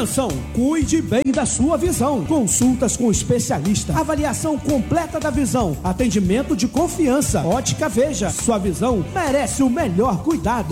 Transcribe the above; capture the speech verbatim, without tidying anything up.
Atenção, cuide bem da sua visão. Consultas com especialista, avaliação completa da visão, atendimento de confiança. Ótica Veja, sua visão merece o melhor cuidado.